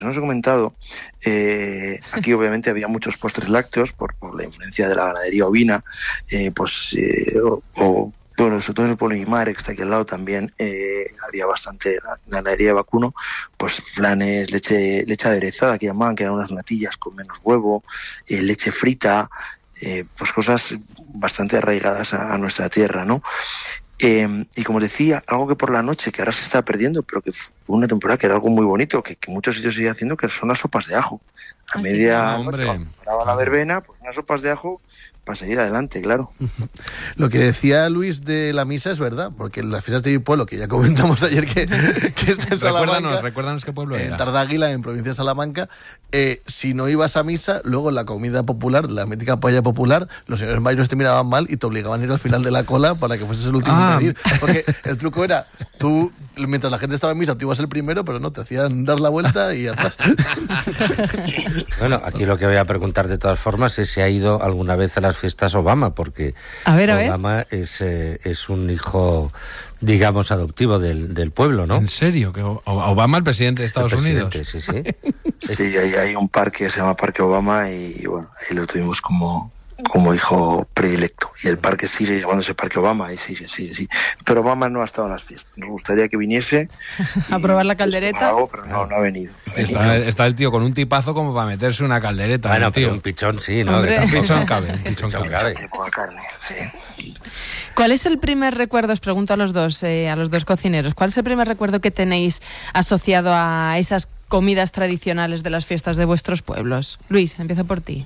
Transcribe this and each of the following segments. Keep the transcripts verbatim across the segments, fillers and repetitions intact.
no os he comentado, eh, aquí obviamente había muchos postres lácteos por, por la influencia de la ganadería ovina, eh, pues eh, o, o bueno, sobre todo en el pueblo de mi madre, que está aquí al lado también, eh, había bastante ganadería de vacuno, pues flanes, leche leche aderezada, que llamaban, que eran unas natillas con menos huevo, eh, leche frita, eh, pues cosas bastante arraigadas a, a nuestra tierra, ¿no? Eh, y como decía, algo que por la noche, que ahora se está perdiendo, pero que fue una temporada que era algo muy bonito, que, que muchos sitios siguen haciendo, que son las sopas de ajo. A ah, media sí, noche, cuando paraba la verbena, pues unas sopas de ajo para seguir adelante, claro. Lo que decía Luis de la misa es verdad, porque en las fiestas de mi pueblo, que ya comentamos ayer que, que está en Salamanca... Recuérdanos, recuérdanos qué pueblo era. En Tardáguila, en provincia de Salamanca, eh, si no ibas a misa, luego en la comida popular, la mítica paella popular, los señores mayores te miraban mal y te obligaban a ir al final de la cola para que fueses el último ah. en pedir. Porque el truco era, tú, mientras la gente estaba en misa, tú ibas el primero, pero no, te hacían dar la vuelta y atrás. Bueno, aquí lo que voy a preguntar de todas formas es si ha ido alguna vez a las fiestas Obama, porque a ver, a Obama ver. Es, eh, es un hijo, digamos, adoptivo del, del pueblo, ¿no? ¿En serio? ¿Que Obama, el presidente de Estados el Unidos? Sí, sí. Sí, hay, hay un parque que se llama Parque Obama y bueno, ahí lo tuvimos como... como hijo predilecto, y el parque sigue llamándose Parque Obama y sigue, sigue, sí. Pero Obama no ha estado en las fiestas. Nos gustaría que viniese a probar la caldereta, algo, pero no, no ha venido. No ha venido. Está, está el tío con un tipazo como para meterse una caldereta. Bueno, tío. pero un pichón sí, ¿no? Hombre. Un pichón cabe, un pichón Pichón cabe. cabe. De poca carne, sí. ¿Cuál es el primer recuerdo, os pregunto a los dos, eh, a los dos cocineros, cuál es el primer recuerdo que tenéis asociado a esas comidas tradicionales de las fiestas de vuestros pueblos? Luis, empiezo por ti.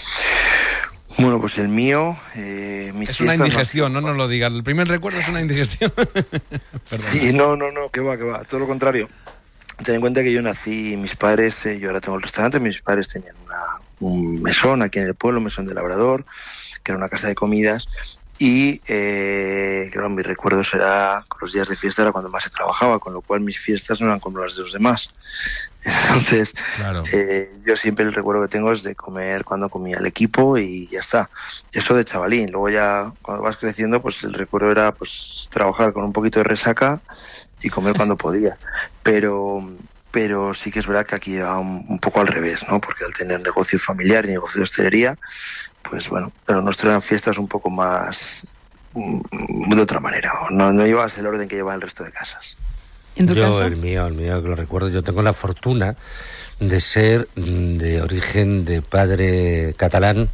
Bueno, pues el mío... Eh, mis es una indigestión, no, no nos lo digas. El primer recuerdo es una indigestión. Sí, no, no, no, que va, que va. Todo lo contrario. Ten en cuenta que yo nací, mis padres, eh, yo ahora tengo el restaurante, mis padres tenían una, un mesón aquí en el pueblo, un mesón de Labrador, que era una casa de comidas, y eh, claro, mis recuerdos era, con los días de fiesta era cuando más se trabajaba, con lo cual mis fiestas no eran como las de los demás. Entonces, claro. eh, yo siempre el recuerdo que tengo es de comer cuando comía el equipo y ya está. Eso de chavalín. Luego ya, cuando vas creciendo, pues el recuerdo era pues trabajar con un poquito de resaca y comer cuando podía. Pero pero sí que es verdad que aquí va un, un poco al revés, ¿no? Porque al tener negocio familiar y negocio de hostelería, pues bueno, pero nuestras eran fiestas un poco más de otra manera. No, no llevas el orden que lleva el resto de casas. ¿En tu yo, caso? el mío, el mío, que lo recuerdo, yo tengo la fortuna de ser de origen de padre catalán,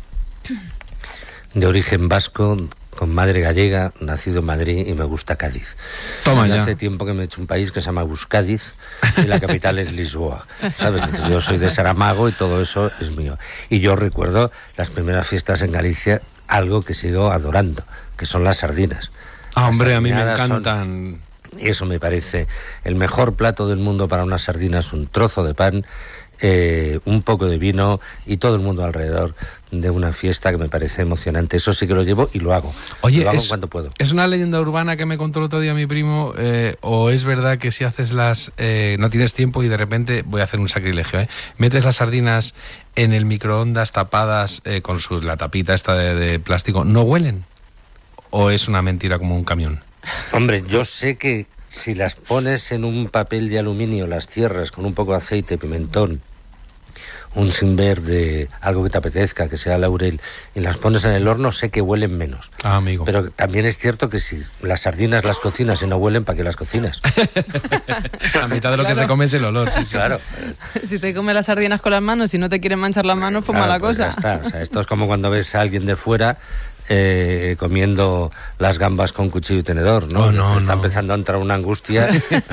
de origen vasco, con madre gallega, nacido en Madrid y me gusta Cádiz. Toma y ya. Hace tiempo que me he hecho un país que se llama Buscádiz y la capital es Lisboa, ¿sabes? Entonces, yo soy de Saramago y todo eso es mío. Y yo recuerdo las primeras fiestas en Galicia, algo que sigo adorando, que son las sardinas. Ah, hombre, Las a mí me sardinadas encantan... son... Eso me parece el mejor plato del mundo para unas sardinas, un trozo de pan, eh, un poco de vino y todo el mundo alrededor de una fiesta que me parece emocionante. Eso sí que lo llevo y lo hago. Oye, lo hago es, cuando puedo. ¿Es una leyenda urbana que me contó el otro día mi primo eh, o es verdad que si haces las... Eh, no tienes tiempo y de repente, voy a hacer un sacrilegio, ¿eh? metes las sardinas en el microondas tapadas eh, con su, la tapita esta de, de plástico, ¿no huelen? ¿O es una mentira como un camión? Hombre, yo sé que si las pones en un papel de aluminio, las cierras con un poco de aceite, pimentón, un sinver de algo que te apetezca, que sea laurel, y las pones en el horno, sé que huelen menos. Ah, amigo. Pero también es cierto que si las sardinas las cocinas y no huelen, ¿para qué las cocinas? La mitad de lo Claro. que se come es el olor, sí, sí. Claro. Si te comes las sardinas con las manos y no te quieren manchar las manos, pues Claro, mala pues cosa. ya está. O sea, esto es como cuando ves a alguien de fuera eh, comiendo las gambas con cuchillo y tenedor, ¿no? Oh, no, Está no. empezando a entrar una angustia.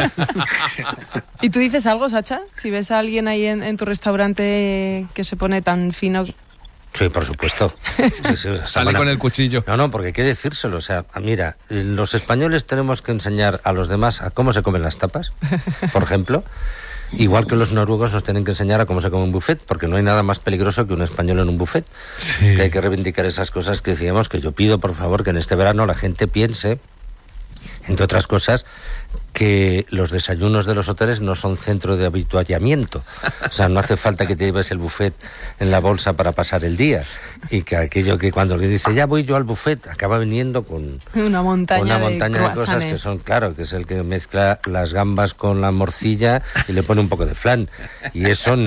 ¿Y tú dices algo, Sacha? Si ves a alguien ahí en, en tu restaurante que se pone tan fino... Sí, por supuesto. Sí, sí, Sale bueno, con el cuchillo. No, no, porque hay que decírselo. O sea, mira, los españoles tenemos que enseñar a los demás a cómo se comen las tapas, por ejemplo. Igual que los noruegos nos tienen que enseñar a cómo se come un buffet, porque no hay nada más peligroso que un español en un buffet. Sí. Que hay que reivindicar esas cosas que decíamos, que yo pido, por favor, que en este verano la gente piense Entre otras cosas, que los desayunos de los hoteles no son centro de habituallamiento. O sea, no hace falta que te lleves el buffet en la bolsa para pasar el día. Y que aquello que cuando le dice, ya voy yo al buffet, acaba viniendo con una montaña, una de, montaña de cosas que son, claro, que es el que mezcla las gambas con la morcilla y le pone un poco de flan. Y eso